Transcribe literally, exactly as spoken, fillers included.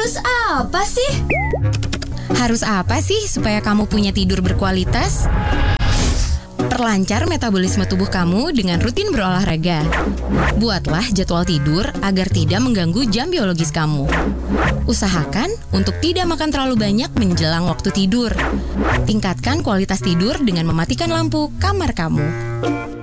Harus apa sih? Harus apa sih supaya kamu punya tidur berkualitas? Perlancar metabolisme tubuh kamu dengan rutin berolahraga. Buatlah jadwal tidur agar tidak mengganggu jam biologis kamu. Usahakan untuk tidak makan terlalu banyak menjelang waktu tidur. Tingkatkan kualitas tidur dengan mematikan lampu kamar kamu.